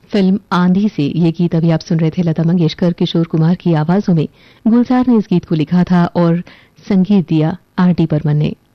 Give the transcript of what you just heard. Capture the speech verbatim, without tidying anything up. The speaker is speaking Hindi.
फिल्म आंधी से ये गीत अभी आप सुन रहे थे। लता मंगेशकर, किशोर कुमार की आवाजों में गुलजार ने इस गीत को लिखा था और संगीत दिया आर डी बर्मन ने।